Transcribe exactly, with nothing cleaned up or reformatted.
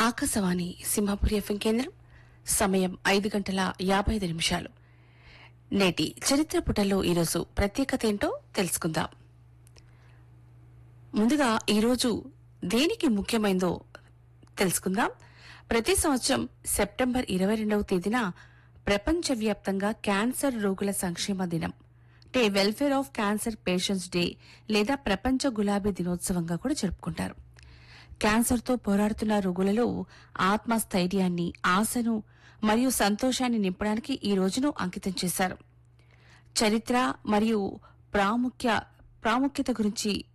Akashvani Simhapuri FM కేంద్రం. సమయం ఐదు గంటల యాభై ఐదు నిమిషాలు. నేటి చరిత్ర పుటల్లో ఈరోజు ప్రత్యేకత ఏంటో తెలుసుకుందాం. ముందుగా ఈరోజు దేనికి ముఖ్యమైందో తెలుసుకుందాం. ప్రతి సంవత్సరం సెప్టెంబర్ ఇరవై రెండవ తేదీన ప్రపంచవ్యాప్తంగా క్యాన్సర్ రోగుల సంక్షేమ దినం అంటే welfare of cancer patients day లేదా ప్రపంచ గులాబీ దినోత్సవంగా కూడా జరుపుకుంటారు. క్యాన్సర్తో పోరాడుతున్న రోగులలో ఆత్మస్థైర్యాన్ని, ఆశను మరియు సంతోషాన్ని నింపడానికి ఈ రోజును అంకితం చేశారు. చరిత్ర మరియు ప్రాముఖ్య ప్రాముఖ్యత గురించి